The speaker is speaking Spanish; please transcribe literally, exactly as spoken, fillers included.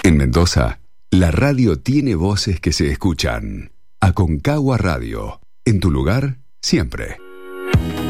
En Mendoza, la radio tiene voces que se escuchan. Aconcagua Radio, en tu lugar, siempre.